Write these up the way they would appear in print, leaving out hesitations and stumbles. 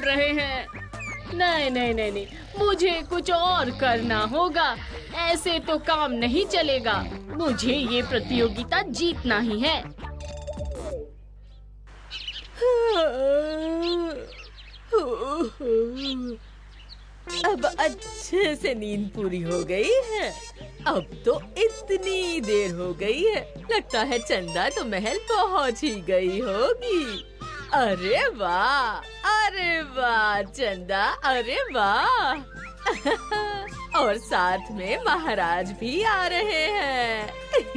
रहे हैं। नहीं नहीं नहीं नहीं, मुझे कुछ और करना होगा। ऐसे तो काम नहीं चलेगा। मुझे ये प्रतियोगिता जीतना ही है। अब अच्छे से नींद पूरी हो गई है। अब तो इतनी देर हो गई है, लगता है चंदा तो महल पहुंच ही गई होगी। अरे वाह चंदा, अरे वाह। और साथ में महाराज भी आ रहे हैं।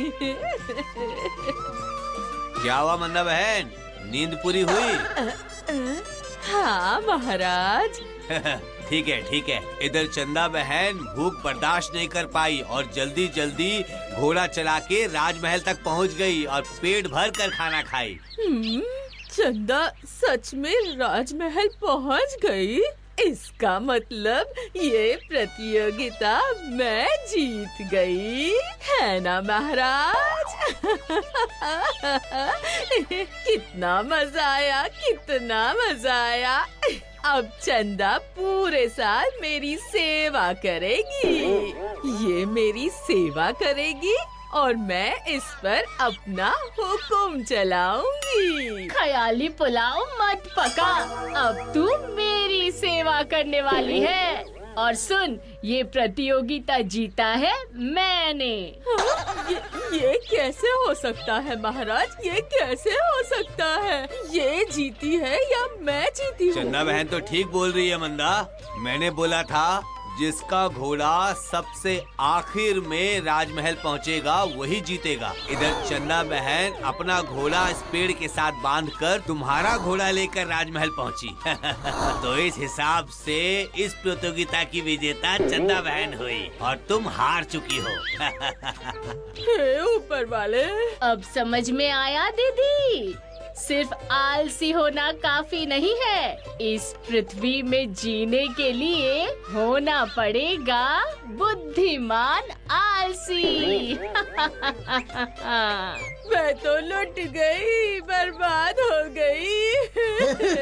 क्या हुआ मंदा बहन, नींद पूरी हुई? हाँ महाराज। ठीक है। इधर चंदा बहन भूख बर्दाश्त नहीं कर पाई और जल्दी जल्दी घोड़ा चला के राजमहल तक पहुंच गई और पेट भर कर खाना खाई। चंदा सच में राजमहल पहुंच गई? इसका मतलब ये प्रतियोगिता मैं जीत गई है ना महाराज? कितना मजा आया। अब चंदा पूरे साल मेरी सेवा करेगी। ये मेरी सेवा करेगी और मैं इस पर अपना हुक्म चलाऊंगी। ख्याली पुलाव मत पका, अब तू मेरी सेवा करने वाली है। और सुन, ये प्रतियोगिता जीता है मैंने। ये कैसे हो सकता है महाराज? ये कैसे हो सकता है? ये जीती है या मैं जीती हूँ? चंदा बहन तो ठीक बोल रही है मंदा। मैंने बोला था जिसका घोड़ा सबसे आखिर में राजमहल पहुंचेगा वही जीतेगा। इधर चंदा बहन अपना घोड़ा इस पेड़ के साथ बांधकर तुम्हारा घोड़ा लेकर राजमहल पहुंची। तो इस हिसाब से इस प्रतियोगिता की विजेता चंदा बहन हुई और तुम हार चुकी हो। हे ऊपर वाले, अब समझ में आया दीदी? सिर्फ आलसी होना काफी नहीं है, इस पृथ्वी में जीने के लिए होना पड़ेगा बुद्धिमान आलसी। मैं तो लुट गई, बर्बाद हो गई।